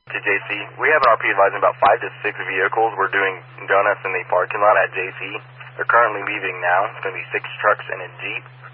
to JC. We have an RP advising about 5 to 6 vehicles. We're doing donuts in the parking lot at JC. They're currently leaving now. It's going to be 6 trucks and a Jeep.